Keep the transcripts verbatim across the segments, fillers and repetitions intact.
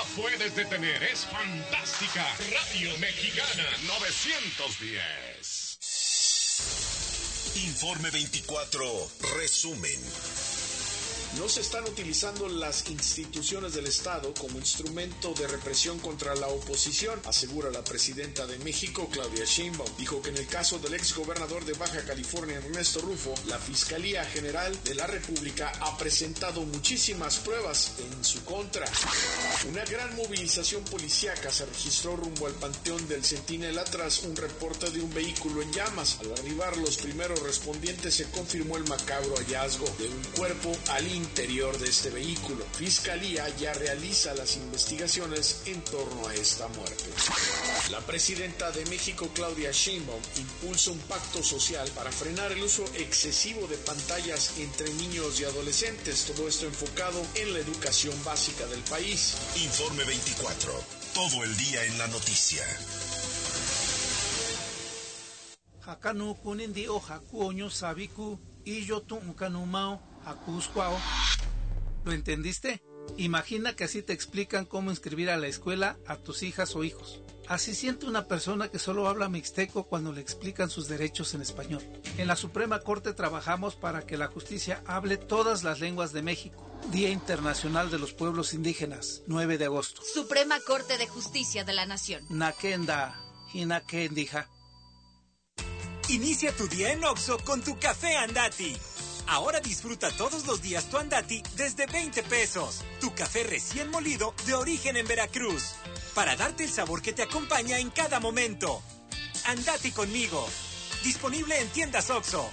puedes detener, es fantástica. Radio Mexicana novecientos diez. Informe veinticuatro, resumen. No se están utilizando las instituciones del Estado como instrumento de represión contra la oposición, asegura la presidenta de México, Claudia Sheinbaum. Dijo que en el caso del exgobernador de Baja California, Ernesto Rufo, la Fiscalía General de la República ha presentado muchísimas pruebas en su contra. Una gran movilización policíaca se registró rumbo al Panteón del Centinela tras un reporte de un vehículo en llamas. Al arribar los primeros respondientes se confirmó el macabro hallazgo de un cuerpo al interior de este vehículo. Fiscalía ya realiza las investigaciones en torno a esta muerte. La presidenta de México, Claudia Sheinbaum, impulsa un pacto social para frenar el uso excesivo de pantallas entre niños y adolescentes, todo esto enfocado en la educación básica del país. Informe veinticuatro, todo el día en la noticia. Hakanu kunindi o hakuoño sabiku y yo tuncanumao hakuscuao. ¿Lo entendiste? Imagina que así te explican cómo inscribir a la escuela a tus hijas o hijos. Así siente una persona que solo habla mixteco cuando le explican sus derechos en español. En la Suprema Corte trabajamos para que la justicia hable todas las lenguas de México. Día Internacional de los Pueblos Indígenas, nueve de agosto. Suprema Corte de Justicia de la Nación. Nakenda, hinakendija. Inicia tu día en Oxxo con tu café Andati. Ahora disfruta todos los días tu Andati desde veinte pesos. Tu café recién molido de origen en Veracruz. Para darte el sabor que te acompaña en cada momento. Andati conmigo. Disponible en tiendas Oxxo.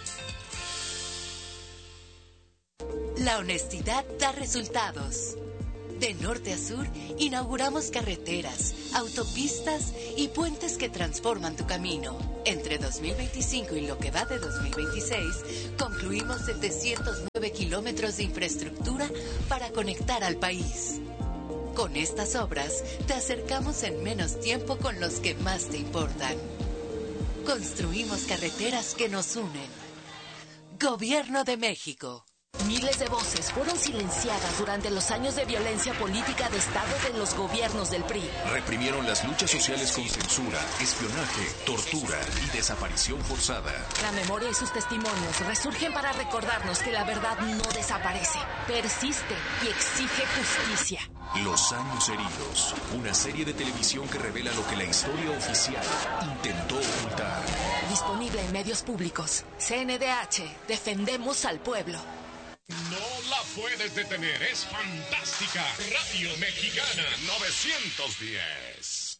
La honestidad da resultados. De norte a sur, inauguramos carreteras, autopistas y puentes que transforman tu camino. Entre dos mil veinticinco y lo que va de dos mil veintiséis, concluimos setecientos nueve kilómetros de infraestructura para conectar al país. Con estas obras, te acercamos en menos tiempo con los que más te importan. Construimos carreteras que nos unen. Gobierno de México. Miles de voces fueron silenciadas durante los años de violencia política de Estado de los gobiernos del P R I. Reprimieron las luchas sociales con censura, espionaje, tortura y desaparición forzada. La memoria y sus testimonios resurgen para recordarnos que la verdad no desaparece, persiste y exige justicia. Los años heridos, una serie de televisión que revela lo que la historia oficial intentó ocultar. Disponible en medios públicos. C N D H, defendemos al pueblo. No la puedes detener, es fantástica. Radio Mexicana novecientos diez.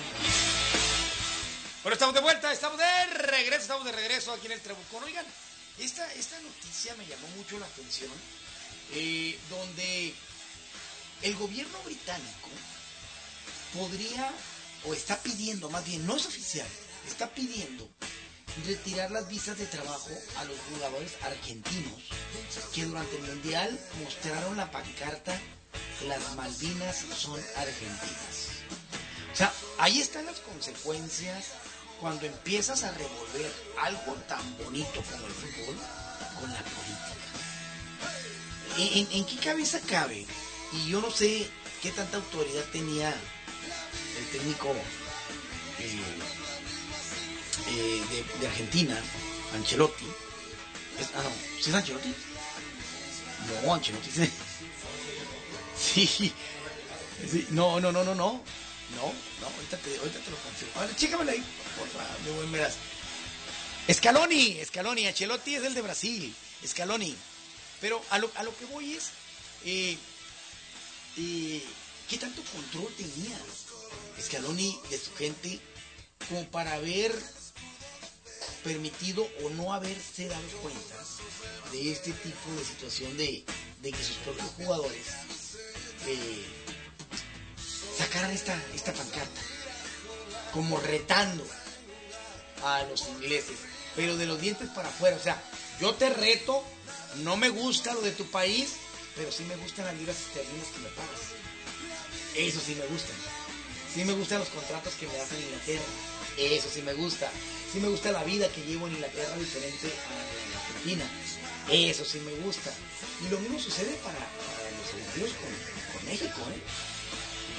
Bueno, estamos de vuelta, estamos de regreso, estamos de regreso aquí en el Trabucón. Oigan, esta, esta noticia me llamó mucho la atención, eh, donde el gobierno británico podría, o está pidiendo, más bien, no es oficial, está pidiendo retirar las visas de trabajo a los jugadores argentinos que durante el Mundial mostraron la pancarta "Las Malvinas son argentinas". O sea, ahí están las consecuencias cuando empiezas a revolver algo tan bonito como el fútbol con la política. ¿En, en, en qué cabeza cabe? Y yo no sé qué tanta autoridad tenía el técnico eh, Eh, de, de Argentina, Ancelotti. Es, ah, no, ¿sí es Ancelotti? No, Ancelotti sí. Sí. sí. No, no, no, no, no. No, no, ahorita te, ahorita te lo confirmo. A ver, chécamelo ahí, por favor, de buen veras. Scaloni, Scaloni, Ancelotti es el de Brasil, Scaloni. Pero a lo, a lo que voy es, eh, eh, ¿qué tanto control tenía Scaloni de su gente como para haber permitido o no haberse dado cuenta de este tipo de situación de, de que sus propios jugadores eh, sacaran esta, esta pancarta como retando a los ingleses, pero de los dientes para afuera? O sea, yo te reto, no me gusta lo de tu país, pero sí me gustan las libras esterlinas que me pagas. Eso sí me gustan. Sí me gustan los contratos que me das en Inglaterra. Eso sí me gusta. Sí me gusta la vida que llevo en Inglaterra diferente a la de Argentina. Eso sí me gusta. Y lo mismo sucede para, para los europeos con, con México, ¿eh?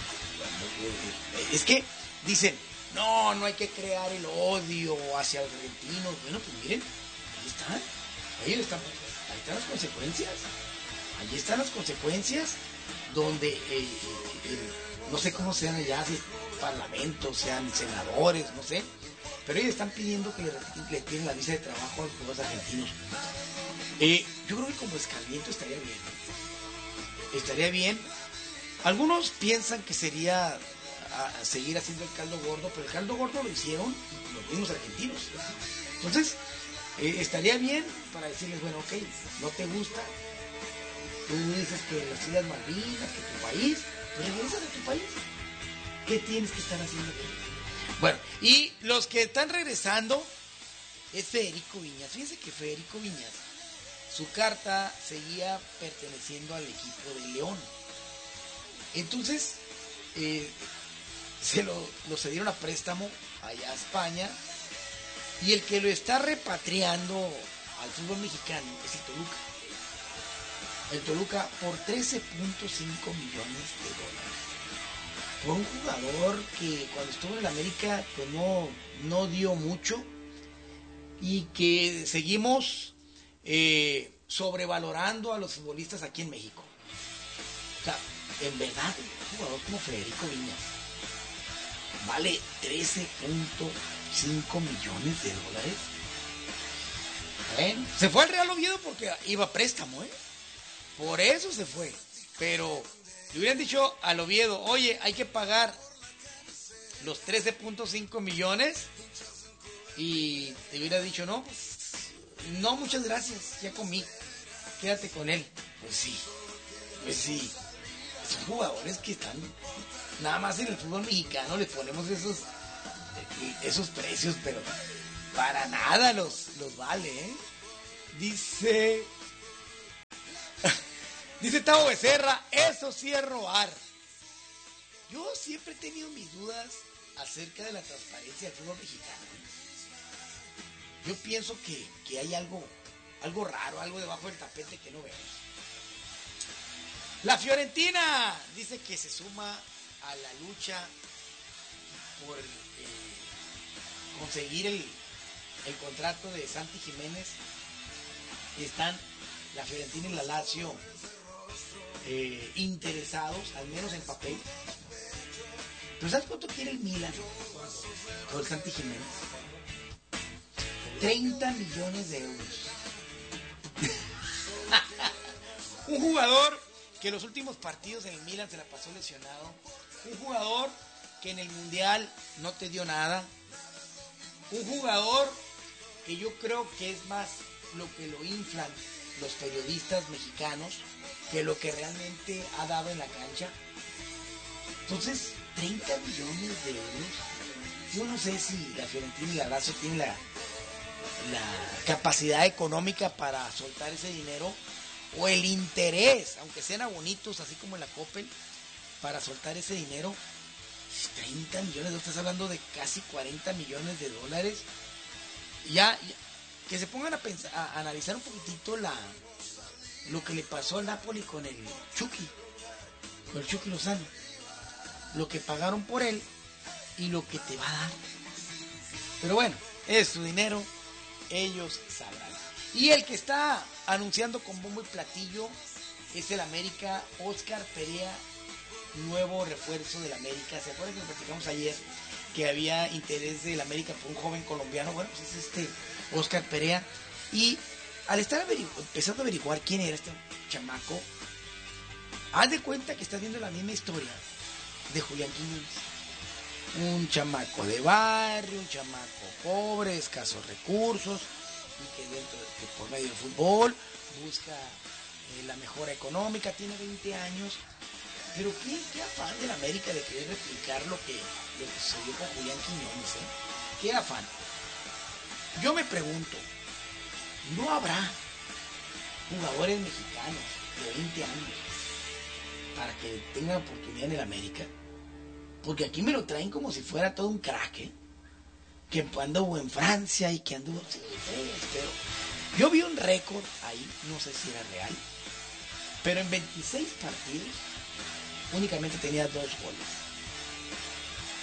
Es que dicen, no, no hay que crear el odio hacia los argentinos. Bueno, pues miren, ahí están, ahí están, ahí están las consecuencias. Ahí están las consecuencias donde, eh, eh, eh, no sé cómo sean allá, si parlamentos, sean senadores, no sé, pero ellos están pidiendo que le, le piden la visa de trabajo a los jugadores argentinos. Eh, yo creo que como escarmiento estaría bien. Estaría bien. Algunos piensan que sería a, a seguir haciendo el caldo gordo, pero el caldo gordo lo hicieron los mismos argentinos. Entonces, eh, estaría bien para decirles, bueno, ok, no te gusta, tú dices que las Islas Malvinas, que tu país, pues regresa de tu país. ¿Qué tienes que estar haciendo? Bueno, y los que están regresando es Federico Viñas. Fíjense que Federico Viñas, su carta seguía perteneciendo al equipo de León. Entonces, eh, se lo, lo cedieron a préstamo allá a España, y el que lo está repatriando al fútbol mexicano es el Toluca. El Toluca por trece punto cinco millones de dólares. Por un jugador que cuando estuvo en el América pues no, no dio mucho, y que seguimos eh, sobrevalorando a los futbolistas aquí en México. O sea, en verdad, un jugador como Federico Viñas vale trece punto cinco millones de dólares. Bueno, se fue al Real Oviedo porque iba a préstamo, ¿eh? Por eso se fue. Pero le hubieran dicho al Oviedo, oye, hay que pagar los trece punto cinco millones, y te hubiera dicho, no, pues, no, muchas gracias, ya comí, quédate con él. Pues sí, pues sí. Son jugadores que están, nada más en el fútbol mexicano le ponemos esos, esos precios, pero para nada los, los vale, ¿eh? Dice... Dice Tavo Becerra, eso sí es robar. Yo siempre he tenido mis dudas acerca de la transparencia del fútbol mexicano. Yo pienso que, que hay algo, algo raro, algo debajo del tapete que no vemos. La Fiorentina dice que se suma a la lucha por eh, conseguir el, el contrato de Santi Jiménez. Están la Fiorentina y la Lazio eh, interesados, al menos en papel. ¿Pero sabes cuánto quiere el Milan por el Santi Jiménez? treinta millones de euros. Un jugador que en los últimos partidos en el Milan se la pasó lesionado. Un jugador que en el Mundial no te dio nada. Un jugador que yo creo que es más lo que lo inflan los periodistas mexicanos que lo que realmente ha dado en la cancha. Entonces, treinta millones de euros. Yo no sé si la Fiorentina y la Lazio tienen la, la capacidad económica para soltar ese dinero, o el interés, aunque sean bonitos, así como en la Coppel, para soltar ese dinero. treinta millones, estás hablando de casi cuarenta millones de dólares. Ya, ya que se pongan a pensar, a, a analizar un poquitito la lo que le pasó al Napoli con el Chucky, con el Chucky Lozano, lo que pagaron por él y lo que te va a dar. Pero bueno, es su dinero, ellos sabrán. Y el que está anunciando con bombo y platillo es el América. Oscar Perea, nuevo refuerzo del América. ¿Se acuerdan que platicamos ayer que había interés del América por un joven colombiano? Bueno, pues es este Oscar Perea. Y al estar averigu- empezando a averiguar quién era este chamaco, haz de cuenta que estás viendo la misma historia de Julián Quiñones. Un chamaco de barrio, un chamaco pobre, escasos recursos, y que dentro de, que por medio del fútbol busca eh, la mejora económica, tiene veinte años. Pero qué, qué afán de la América de querer replicar lo que, lo que sucedió con Julián Quiñones, ¿eh? Qué afán. Yo me pregunto, ¿no habrá jugadores mexicanos de veinte años para que tengan oportunidad en el América? Porque aquí me lo traen como si fuera todo un crack, ¿eh? Que anduvo en Francia y que anduvo... Sí, pero yo vi un récord ahí, no sé si era real, pero en veintiséis partidos únicamente tenía dos goles.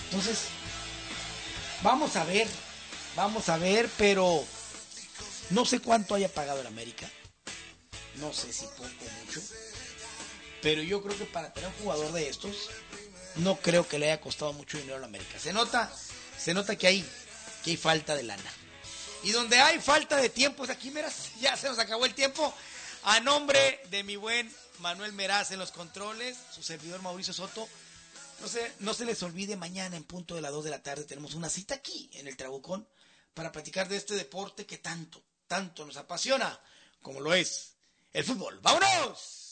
Entonces, vamos a ver, vamos a ver, pero no sé cuánto haya pagado el América. No sé si poco o mucho. Pero yo creo que para tener un jugador de estos, no creo que le haya costado mucho dinero al América. Se nota, se nota que hay, que hay falta de lana. Y donde hay falta de tiempo, es aquí, Meraz, ya se nos acabó el tiempo. A nombre de mi buen Manuel Meraz en los controles, su servidor Mauricio Soto, no se, no se les olvide, mañana en punto de las dos de la tarde tenemos una cita aquí en el Trabucón para platicar de este deporte que tanto, tanto nos apasiona como lo es el fútbol. ¡Vámonos!